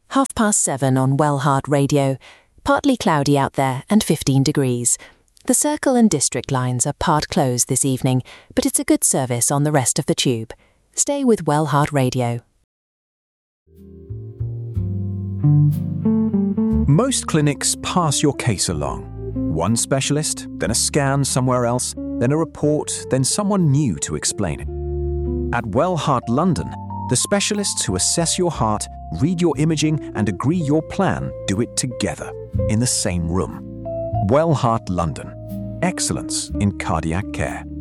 7:30 on Wellheart Radio. Partly cloudy out there and 15 degrees. The Circle and District lines are part closed this evening, but it's a good service on the rest of the tube. Stay with Wellheart Radio. Most clinics pass your case along. One specialist, then a scan somewhere else, then a report, then someone new to explain it. At Wellheart London, the specialists who assess your heart, read your imaging and agree your plan do it together, in the same room. Wellheart London. Excellence in cardiac care.